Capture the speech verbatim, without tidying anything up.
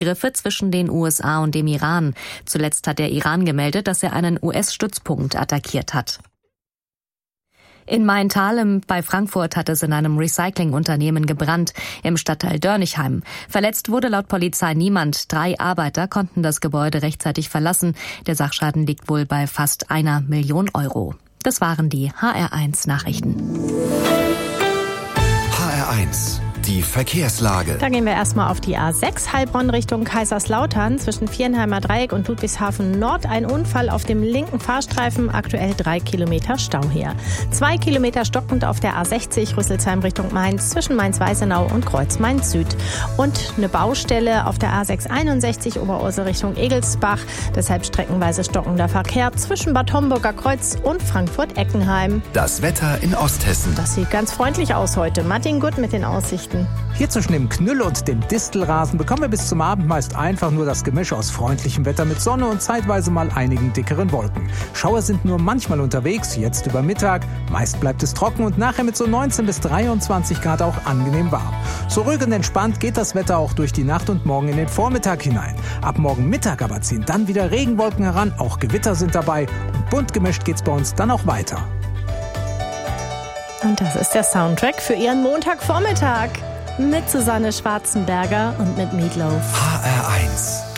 Griffe zwischen den U S A und dem Iran. Zuletzt hat der Iran gemeldet, dass er einen U S-Stützpunkt attackiert hat. In Maintal bei Frankfurt hat es in einem Recyclingunternehmen gebrannt, im Stadtteil Dörnigheim. Verletzt wurde laut Polizei niemand. Drei Arbeiter konnten das Gebäude rechtzeitig verlassen. Der Sachschaden liegt wohl bei fast einer Million Euro. Das waren die H R eins Nachrichten. H R eins. Die Verkehrslage. Da gehen wir erstmal auf die A sechs Heilbronn Richtung Kaiserslautern. Zwischen Vierenheimer Dreieck und Ludwigshafen Nord ein Unfall auf dem linken Fahrstreifen. Aktuell drei Kilometer Stau hier. Zwei Kilometer stockend auf der A sechzig Rüsselsheim Richtung Mainz zwischen Mainz-Weißenau und Kreuz-Mainz-Süd. Und eine Baustelle auf der A sechs einundsechzig Oberursel Richtung Egelsbach. Deshalb streckenweise stockender Verkehr zwischen Bad Homburger Kreuz und Frankfurt-Eckenheim. Das Wetter in Osthessen. Das sieht ganz freundlich aus heute. Martin Gutt mit den Aussichten. Hier zwischen dem Knüll und dem Distelrasen bekommen wir bis zum Abend meist einfach nur das Gemisch aus freundlichem Wetter mit Sonne und zeitweise mal einigen dickeren Wolken. Schauer sind nur manchmal unterwegs, jetzt über Mittag. Meist bleibt es trocken und nachher mit so neunzehn bis dreiundzwanzig Grad auch angenehm warm. So ruhig und entspannt geht das Wetter auch durch die Nacht und morgen in den Vormittag hinein. Ab morgen Mittag aber ziehen dann wieder Regenwolken heran, auch Gewitter sind dabei und bunt gemischt geht's bei uns dann auch weiter. Und das ist der Soundtrack für Ihren Montagvormittag mit Susanne Schwarzenberger und mit Meatloaf. H R eins.